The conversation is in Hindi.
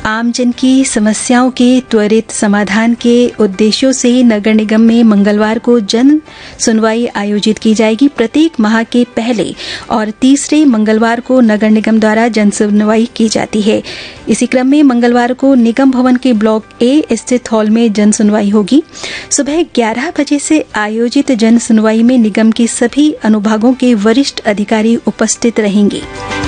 आमजन की समस्याओं के त्वरित समाधान के उद्देश्यों से नगर निगम में मंगलवार को जन सुनवाई आयोजित की जाएगी। प्रत्येक माह के पहले और तीसरे मंगलवार को नगर निगम द्वारा जन सुनवाई की जाती है। इसी क्रम में मंगलवार को निगम भवन के ब्लॉक ए स्थित हॉल में जन सुनवाई होगी। सुबह 11 बजे से आयोजित जन सुनवाई में निगम के सभी अनुभागों के वरिष्ठ अधिकारी उपस्थित रहेंगे।